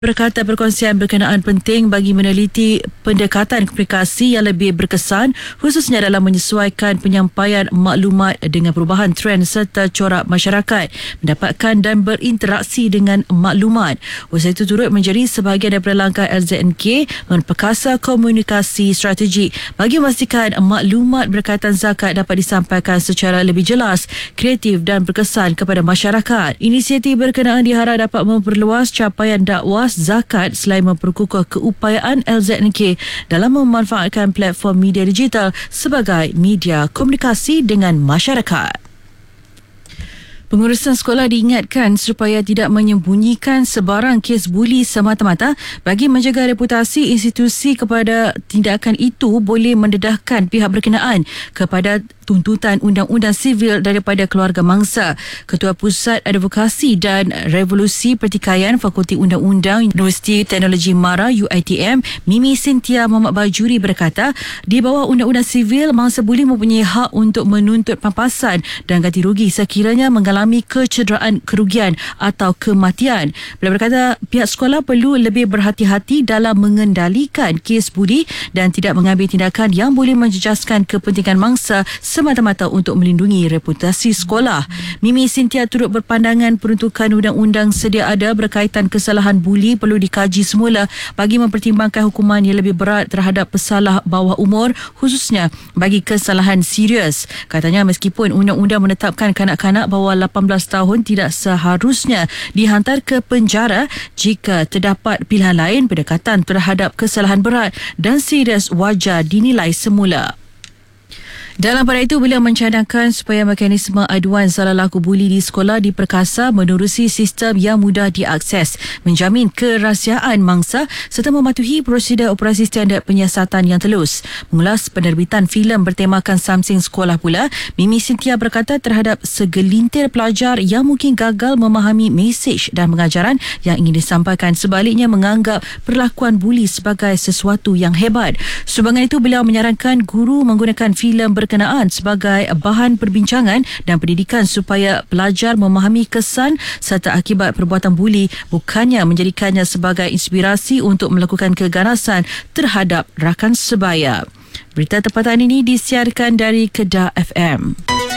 Berkata perkongsian berkenaan penting bagi meneliti pendekatan komunikasi yang lebih berkesan khususnya dalam menyesuaikan penyampaian maklumat dengan perubahan trend serta corak masyarakat mendapatkan dan berinteraksi dengan maklumat. Usaha itu turut menjadi sebahagian daripada langkah LZNK memperkasa komunikasi strategik bagi memastikan maklumat berkaitan zakat dapat disampaikan secara lebih jelas, kreatif dan berkesan kepada masyarakat. Inisiatif berkenaan diharap dapat memperluas capaian dakwah zakat selain memperkukuh keupayaan LZNK dalam memanfaatkan platform media digital sebagai media komunikasi dengan masyarakat. Pengurusan sekolah diingatkan supaya tidak menyembunyikan sebarang kes buli semata-mata bagi menjaga reputasi institusi kepada tindakan itu boleh mendedahkan pihak berkenaan kepada tuntutan undang-undang sivil daripada keluarga mangsa. Ketua Pusat Advokasi dan Revolusi Pertikaian Fakulti Undang-Undang Universiti Teknologi MARA UiTM, Mimi Cynthia Muhammad Bajuri berkata, di bawah undang-undang sivil, mangsa buli mempunyai hak untuk menuntut pampasan dan ganti rugi sekiranya mengalami kecederaan, kerugian atau kematian. Beliau berkata, pihak sekolah perlu lebih berhati-hati dalam mengendalikan kes buli dan tidak mengambil tindakan yang boleh menjejaskan kepentingan mangsa semata-mata untuk melindungi reputasi sekolah. Mimi Cynthia turut berpandangan peruntukan undang-undang sedia ada berkaitan kesalahan buli perlu dikaji semula bagi mempertimbangkan hukuman yang lebih berat terhadap pesalah bawah umur khususnya bagi kesalahan serius. Katanya meskipun undang-undang menetapkan kanak-kanak bawah 18 tahun tidak seharusnya dihantar ke penjara, jika terdapat pilihan lain, pendekatan terhadap kesalahan berat dan serius wajar dinilai semula. Dalam pada itu, beliau mencadangkan supaya mekanisme aduan salah laku buli di sekolah diperkasa menerusi sistem yang mudah diakses, menjamin kerahsiaan mangsa serta mematuhi prosedur operasi standard penyiasatan yang telus. Mengulas penerbitan filem bertemakan Samsing Sekolah pula, Mimi Cynthia berkata terhadap segelintir pelajar yang mungkin gagal memahami mesej dan pengajaran yang ingin disampaikan, sebaliknya menganggap perlakuan buli sebagai sesuatu yang hebat. Sumbangan itu, beliau menyarankan guru menggunakan filem berkenaan sebagai bahan perbincangan dan pendidikan supaya pelajar memahami kesan serta akibat perbuatan buli, bukannya menjadikannya sebagai inspirasi untuk melakukan keganasan terhadap rakan sebaya. Berita tempatan ini disiarkan dari Kedah FM.